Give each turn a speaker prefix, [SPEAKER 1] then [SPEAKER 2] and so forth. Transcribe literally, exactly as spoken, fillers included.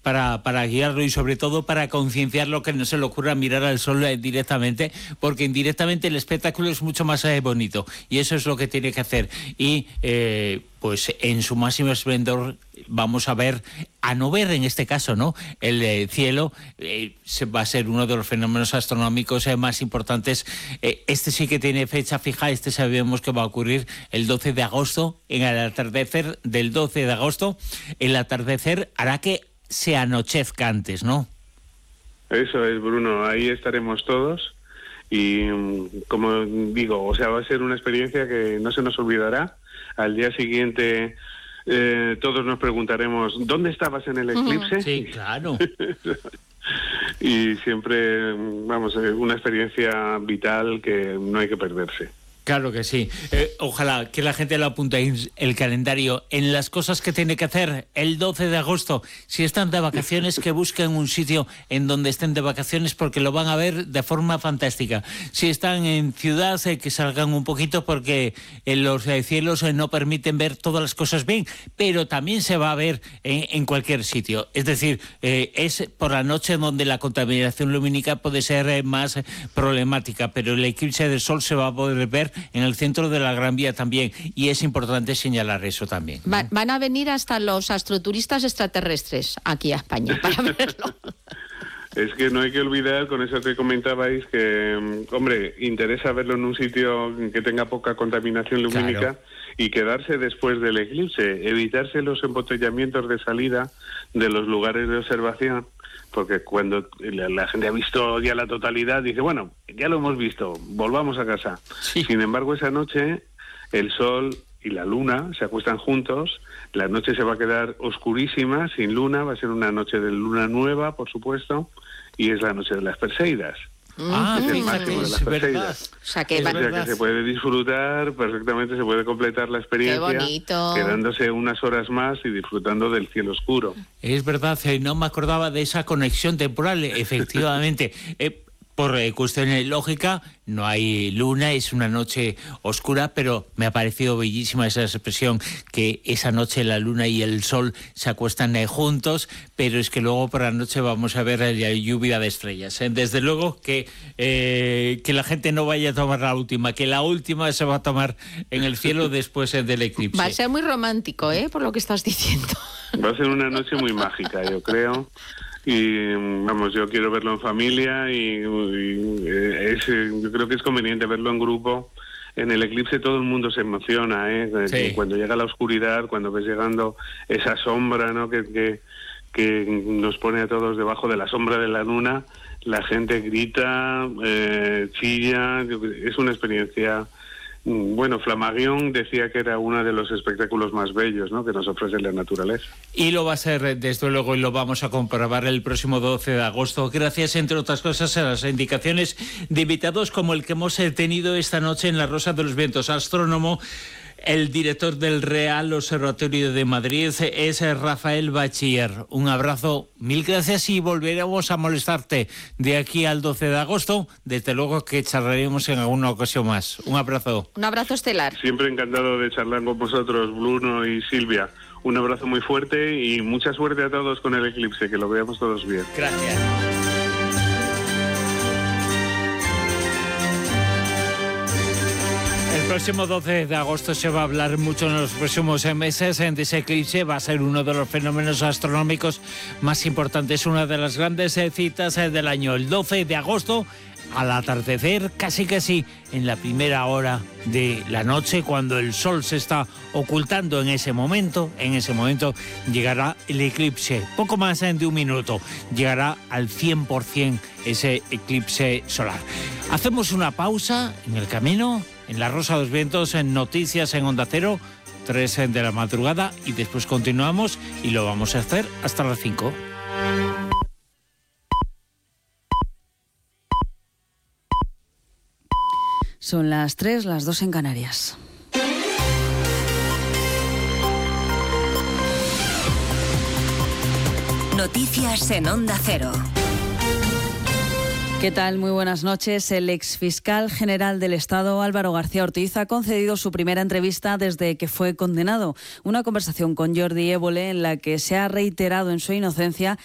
[SPEAKER 1] para, para guiarlo y sobre todo para concienciarlo, que no se le ocurra mirar al sol eh, directamente, porque indirectamente el espectáculo es mucho más eh, bonito y eso es lo que tiene que hacer. Y eh, pues en su máximo esplendor vamos a ver, a no ver en este caso, ¿no? El eh, cielo eh, se va a ser uno de los fenómenos astronómicos eh, más importantes. Eh, este sí que tiene fecha fija, este sabemos que va a ocurrir el doce de agosto, en el atardecer del doce de agosto. El atardecer hará que se anochezca antes, ¿no?
[SPEAKER 2] Eso es, Bruno, ahí estaremos todos y, como digo, o sea, va a ser una experiencia que no se nos olvidará. Al día siguiente eh, todos nos preguntaremos, ¿dónde estabas en el eclipse?
[SPEAKER 1] Sí, claro.
[SPEAKER 2] Y siempre, vamos, una experiencia vital que no hay que perderse.
[SPEAKER 1] Claro que sí. Eh, ojalá que la gente lo apunte en el calendario, en las cosas que tiene que hacer el doce de agosto. Si están de vacaciones, que busquen un sitio en donde estén de vacaciones, porque lo van a ver de forma fantástica. Si están en ciudad, eh, que salgan un poquito, porque eh, los eh, cielos eh, no permiten ver todas las cosas bien, pero también se va a ver en, en cualquier sitio. Es decir, eh, es por la noche donde la contaminación lumínica puede ser eh, más eh, problemática, pero el eclipse del sol se va a poder ver en el centro de la Gran Vía también, y es importante señalar eso también, ¿no?
[SPEAKER 3] Va, van a venir hasta los astroturistas extraterrestres aquí a España para verlo.
[SPEAKER 2] Es que no hay que olvidar, con eso que comentabais, que, hombre, interesa verlo en un sitio que tenga poca contaminación lumínica, claro, y quedarse después del eclipse, evitarse los embotellamientos de salida de los lugares de observación, porque cuando la, la gente ha visto ya la totalidad, dice, bueno, ya lo hemos visto, volvamos a casa. Sí. Sin embargo, esa noche el sol y la luna se acuestan juntos, la noche se va a quedar oscurísima, sin luna, va a ser una noche de luna nueva, por supuesto, y es la noche de las Perseidas.
[SPEAKER 1] Ah,
[SPEAKER 2] es el
[SPEAKER 1] fíjate,
[SPEAKER 2] máximo de las
[SPEAKER 1] es
[SPEAKER 2] Perseidas.
[SPEAKER 1] verdad.
[SPEAKER 3] O sea, que,
[SPEAKER 2] O sea, que se puede disfrutar perfectamente, se puede completar la experiencia.
[SPEAKER 3] Qué bonito.
[SPEAKER 2] Quedándose unas horas más y disfrutando del cielo oscuro.
[SPEAKER 1] Es verdad, eh, no me acordaba de esa conexión temporal, efectivamente. eh, Por eh, cuestiones lógica, no hay luna, es una noche oscura, pero me ha parecido bellísima esa expresión, que esa noche la luna y el sol se acuestan eh, juntos, pero es que luego por la noche vamos a ver eh, la lluvia de estrellas. Eh. Desde luego que, eh, que la gente no vaya a tomar la última, que la última se va a tomar en el cielo después eh, del eclipse.
[SPEAKER 3] Va a ser muy romántico, ¿eh? Por lo que estás diciendo.
[SPEAKER 2] Va a ser una noche muy mágica, yo creo. Y vamos, yo quiero verlo en familia y, y es, yo creo que es conveniente verlo en grupo. En el eclipse todo el mundo se emociona, ¿eh? Sí. Cuando llega la oscuridad, cuando ves llegando esa sombra, ¿no? que, que, que nos pone a todos debajo de la sombra de la luna, la gente grita, eh, chilla, es una experiencia. Bueno, Flamaguión decía que era uno de los espectáculos más bellos, ¿no?, que nos ofrece la naturaleza.
[SPEAKER 1] Y lo va a ser, desde luego, y lo vamos a comprobar el próximo doce de agosto, gracias, entre otras cosas, a las indicaciones de invitados como el que hemos tenido esta noche en La Rosa de los Vientos, astrónomo, el director del Real Observatorio de Madrid, es Rafael Bachiller. Un abrazo, mil gracias, y volveremos a molestarte de aquí al doce de agosto. Desde luego que charlaremos en alguna ocasión más. Un abrazo.
[SPEAKER 3] Un abrazo estelar.
[SPEAKER 2] Siempre encantado de charlar con vosotros, Bruno y Silvia. Un abrazo muy fuerte y mucha suerte a todos con el eclipse, que lo veamos todos bien.
[SPEAKER 1] Gracias. El próximo doce de agosto se va a hablar mucho en los próximos meses de ese eclipse. Va a ser uno de los fenómenos astronómicos más importantes, una de las grandes citas del año. El doce de agosto, al atardecer, casi casi en la primera hora de la noche, cuando el sol se está ocultando en ese momento, en ese momento llegará el eclipse. Poco más de un minuto, llegará al cien por ciento ese eclipse solar. Hacemos una pausa en el camino, en La Rosa de los Vientos, en Noticias en Onda Cero, tres de la madrugada, y después continuamos y lo vamos a hacer hasta las cinco.
[SPEAKER 4] Son las tres, las dos en Canarias.
[SPEAKER 5] Noticias en Onda Cero.
[SPEAKER 4] ¿Qué tal? Muy buenas noches. El exfiscal general del Estado, Álvaro García Ortiz, ha concedido su primera entrevista desde que fue condenado. Una conversación con Jordi Évole en la que se ha reiterado en su inocencia